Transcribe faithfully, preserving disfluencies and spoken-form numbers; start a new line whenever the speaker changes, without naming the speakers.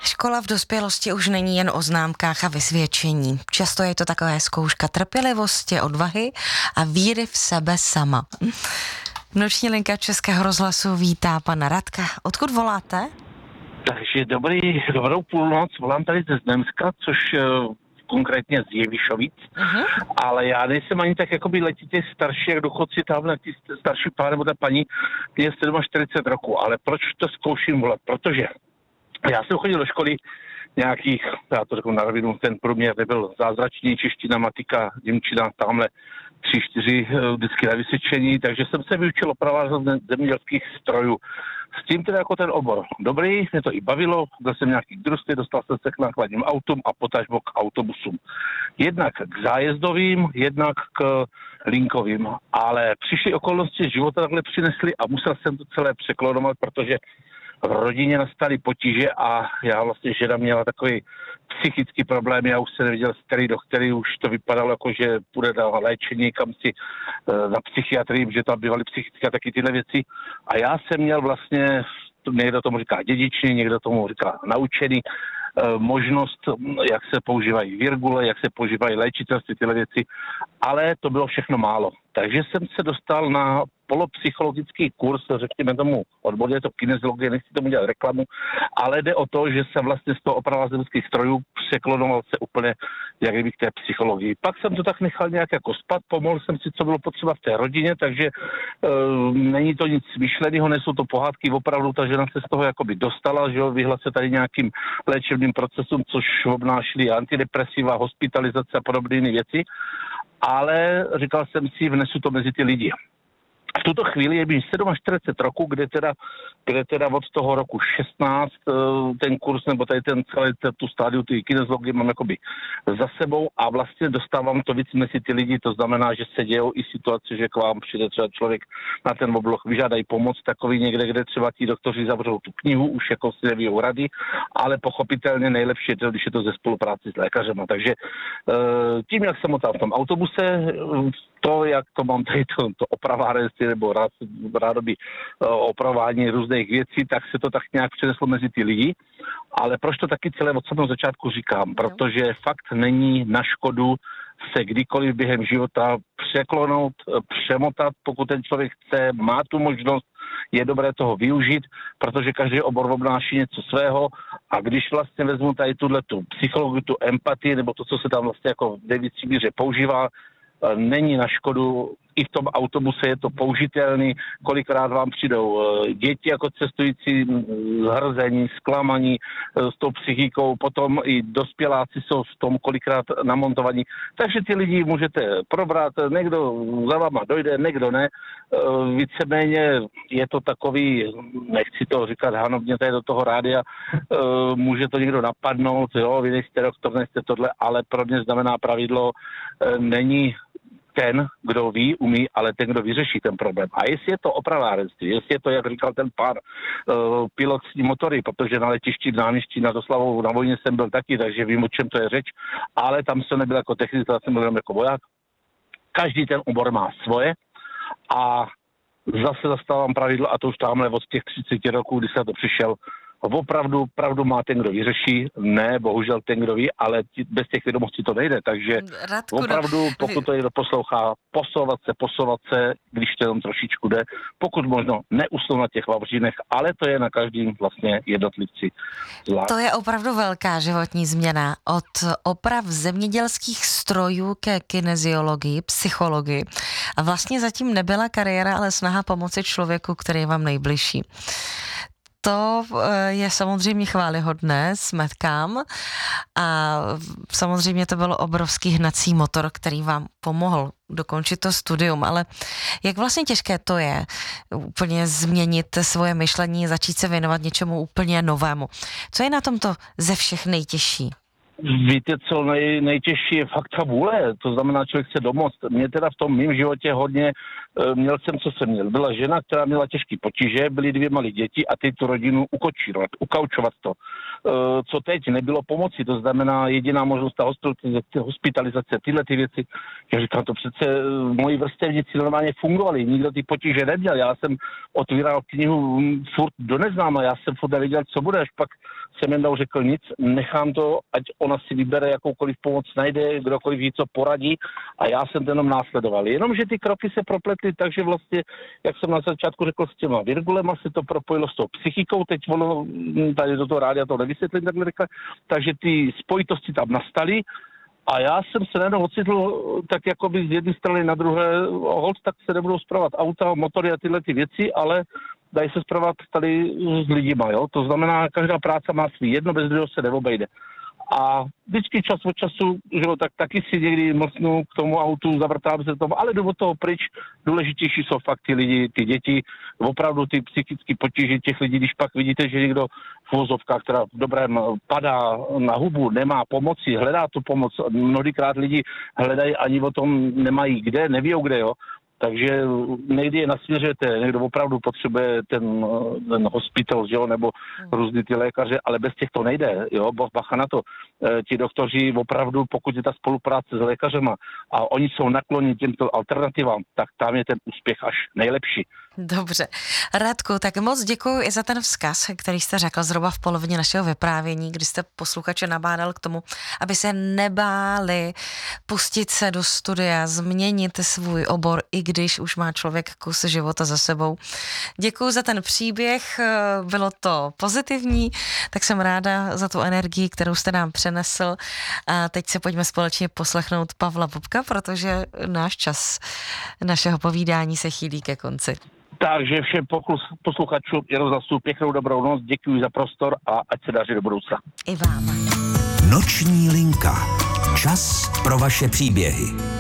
Škola v dospělosti už není jen o známkách a vysvědčení. Často je to taková zkouška trpělivosti, odvahy a víry v sebe sama. Noční linka Českého rozhlasu vítá pana Radka. Odkud voláte?
Takže dobrý, dobrou půlnoc, volám tady ze Znojemska, což uh, konkrétně z Jevišovic, uh-huh. ale já nejsem ani tak jakoby letitě starší, jak důchodci tamhle, ty starší pán nebo ta paní, je čtyřicet sedm roku, ale proč to zkouším volat? Protože já jsem chodil do školy nějakých, já to řeknu na rovinu, ten průměr nebyl zázračný, čeština, matika, němčina, tamhle tři, čtyři vždycky na vysvědčení, takže jsem se vyučil opravovat zemědělských strojů. S tím teda jako ten obor dobrý, mě to i bavilo, byl jsem nějaký družství, dostal jsem se k nákladním autům a potažmo k autobusům. Jednak k zájezdovým, jednak k linkovým, ale přišly okolnosti života takhle přinesly a musel jsem to celé překlonovat, protože v rodině nastaly potíže a já vlastně žena měla takový psychický problém, já už se neviděl z který do který, už to vypadalo jako, že půjde na léčení, kam si na psychiatrii, že tam bývaly psychické a taky tyhle věci. A já jsem měl vlastně, někdo tomu říká dědičný, někdo tomu říká naučený, možnost, jak se používají virgule, jak se používají léčitelství, tyhle věci, ale to bylo všechno málo. Takže jsem se dostal na polopsychologický kurz, řekněme tomu odborně, je to kineziologie, nechci tomu dělat reklamu, ale jde o to, že jsem vlastně z toho oprava zemských strojů překlonoval se úplně jak kdyby k té psychologii. Pak jsem to tak nechal nějak jako spat, pomohl jsem si, co bylo potřeba v té rodině, takže e, není to nic myšleného, nejsou to pohádky, opravdu ta žena se z toho jakoby dostala, že jo, vyhla se tady nějakým léčebným procesům, což obnášely antidepresiva, hospitalizace a podobné věci, ale říkal jsem si, vnesu to mezi ty lidi. V tuto chvíli je mi čtyřicet sedm roku, kde teda, kde teda od toho roku šestnáct ten kurz, nebo tady ten celý tu stádiu, ty kineziologie mám jakoby za sebou a vlastně dostávám to víc mezi ty lidi, to znamená, že se dějou i situace, že k vám přijde třeba člověk na ten obloh, vyžádají pomoc, takový někde, kde třeba ti doktoři zavřou tu knihu, už jako si nevíjou rady, ale pochopitelně nejlepší je to, když je to ze spolupráci s lékařem. Takže tím, jak jsem motal v tom autobuse, to, jak to mám tady to, to opravárenství nebo rád, rádoby opravování různých věcí, tak se to tak nějak přeneslo mezi ty lidi. Ale proč to taky celé od samého začátku říkám? Protože fakt není na škodu se kdykoliv během života překlonout, přemotat, pokud ten člověk chce, má tu možnost, je dobré toho využít, protože každý obor obnáší něco svého a když vlastně vezmu tady tuto psychologii, tu empatii, nebo to, co se tam vlastně jako v největší míře používá, není na škodu, i v tom autobuse je to použitelný, kolikrát vám přijdou děti jako cestující zhrzení, zklamaní s tou psychikou, potom i dospěláci jsou v tom kolikrát namontovaní. Takže ty lidi můžete probrat, někdo za váma dojde, někdo ne. Víceméně je to takový, nechci to říkat hanobně tady do toho rádia, může to někdo napadnout, jo, vy nejste doktor, nejste tohle, ale pro mě znamená pravidlo, není ten, kdo ví, umí, ale ten, kdo vyřeší ten problém. A jestli je to opravárenství, jestli je to, jak říkal ten pán, uh, pilotní motory, protože na letišti, na náměstí, na Doslavou, na vojně jsem byl taky, takže vím, o čem to je řeč, ale tam jsem nebyl jako technik, tam jsem byl jako voják. Každý ten obor má svoje a zase zastávám pravidlo, a to už tamhle od těch třiceti roků, kdy se to přišel, opravdu, pravdu má ten, kdo vyřeší, ne, bohužel ten, kdo ví, ale bez těch vědomostí to nejde, takže
Radku,
opravdu, pokud to někdo poslouchá, posouvat se, posouvat se, když to jenom trošičku jde, pokud možno neusnout na těch vavřínech, ale to je na každým vlastně jednotlivci zvlášť.
To je opravdu velká životní změna. Od oprav zemědělských strojů ke kineziologii, psychologii. A vlastně zatím nebyla kariéra, ale snaha pomoci člověku, který je vám nejbližší. To je samozřejmě chvályhodné, smetkám, a samozřejmě to byl obrovský hnací motor, který vám pomohl dokončit to studium, ale jak vlastně těžké to je úplně změnit svoje myšlení, začít se věnovat něčemu úplně novému. Co je na tomto ze všech nejtěžší?
Víte co, nej, nejtěžší je fakt ta vůle, to znamená, člověk se domoct. Mě teda v tom mým životě hodně, měl jsem, co jsem měl. Byla žena, která měla těžké potíže, byly dvě malé děti a ty tu rodinu ukočírovat, ukaučovat to. Co teď, nebylo pomoci, to znamená jediná možnost ta hospitalizace, tyhle ty věci. Já říkám, to přece moji vrstevníci normálně fungovali, nikdo ty potíže neměl. Já jsem otvíral knihu furt do neznáma, já jsem furt nevěděl, co bude, až pak jsem jen řekl nic, nechám to, ať ona si vybere jakoukoliv pomoc, najde, kdokoliv jí co poradí a já jsem to jenom následoval. Jenomže ty kroky se propletly, takže vlastně, jak jsem na začátku řekl, s těma virgulema se to propojilo s tou psychikou, teď ono, tady do toho rádia to nevysvětlím takhle rychle, takže ty spojitosti tam nastaly a já jsem se najednou ocitl tak jakoby z jedné strany na druhé, hold, tak se nebudou spravovat auta, motory a tyhle ty věci, ale dají se spravovat tady s lidima, jo? To znamená, každá práce má svý, jedno bez druhého se neobejde. A vždycky čas od času, že jo, tak taky si někdy mlsnu k tomu autu, zavrtám se tomu, ale jdu od toho pryč. Důležitější jsou fakt ty lidi, ty děti, opravdu ty psychické potíže těch lidí, když pak vidíte, že někdo v vozovkách, která v dobrém padá na hubu, nemá pomoci, hledá tu pomoc. Mnohodykrát lidi hledají, ani o tom nemají kde, neví kde, jo. Takže nejde je nasměřujete, někdo opravdu potřebuje ten, ten hospital, jo, nebo různý ty lékaře, ale bez těch to nejde, jo, bacha na to. E, ti doktoři opravdu, pokud je ta spolupráce s lékařema a oni jsou nakloněni těmto alternativám, tak tam je ten úspěch až nejlepší.
Dobře. Radku, tak moc děkuji i za ten vzkaz, který jste řekl zhruba v polovině našeho vyprávění, kdy jste posluchače nabádal k tomu, aby se nebáli pustit se do studia, změnit svůj obor, i když už má člověk kus života za sebou. Děkuji za ten příběh, bylo to pozitivní, tak jsem ráda za tu energii, kterou jste nám přenesl. A teď se pojďme společně poslechnout Pavla Bobka, protože náš čas našeho povídání se chýlí ke konci.
Takže všem posluchačům i rozhlasu pěknou dobrou noc, děkuji za prostor a ať se daří do budoucna.
I vám.
Noční linka. Čas pro vaše příběhy.